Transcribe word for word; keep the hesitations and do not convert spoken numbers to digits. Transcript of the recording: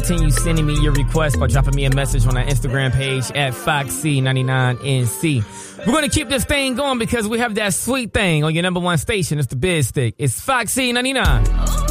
continue sending me your requests by dropping me a message on our Instagram page at Foxy ninety-nine N C. We're going to keep this thing going because we have that sweet thing on your number one station. It's the Biz Stick. It's Foxy ninety-nine.